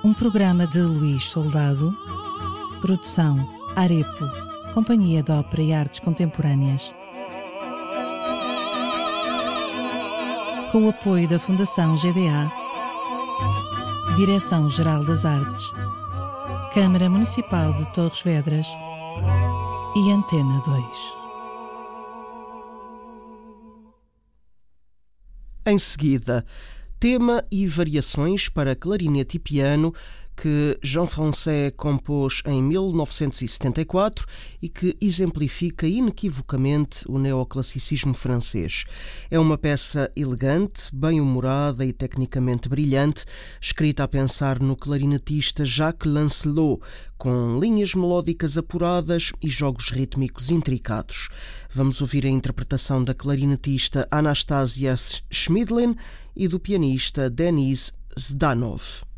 Um programa de Luís Soldado, produção Arepo, Companhia de Ópera e Artes Contemporâneas, com o apoio da Fundação GDA, Direção-Geral das Artes, Câmara Municipal de Torres Vedras e Antena 2. Em seguida, tema e variações para clarinete e piano que Jean-François compôs em 1974 e que exemplifica inequivocamente o neoclassicismo francês. É uma peça elegante, bem-humorada e tecnicamente brilhante, escrita a pensar no clarinetista Jacques Lancelot, com linhas melódicas apuradas e jogos rítmicos intricados. Vamos ouvir a interpretação da clarinetista Anastasia Schmidlin e do pianista Denis Zdanov.